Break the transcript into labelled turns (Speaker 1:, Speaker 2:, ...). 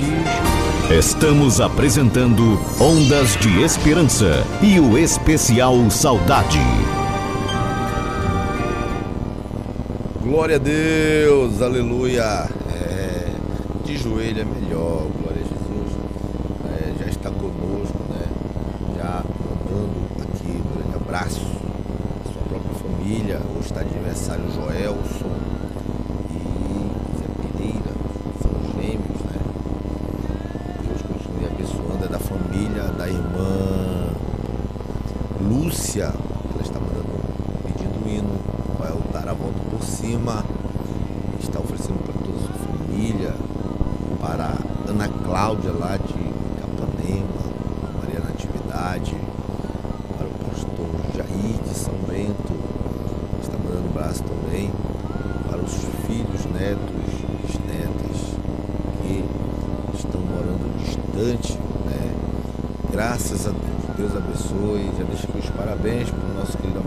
Speaker 1: Estamos apresentando Ondas de Esperança e o especial Saudade.
Speaker 2: Glória a Deus, aleluia. De joelho é melhor, glória a Jesus. Já está conosco, né? Já mandando aqui um grande abraço à sua própria família. Hoje está de aniversário Joelson e Zé Pereira, são gêmeos, né? Deus continue abençoando, é da família da irmã Lúcia. Ela está pedindo um hino, vai dar a volta por cima. Está oferecendo para toda a sua família, para Ana Cláudia lá de Capanema, Maria Natividade, para o pastor Jair de São Bento, está mandando um abraço também para os filhos, netos, bisnetas que estão morando distante, né? Graças a Deus, Deus abençoe. Já deixo aqui os parabéns para o nosso querido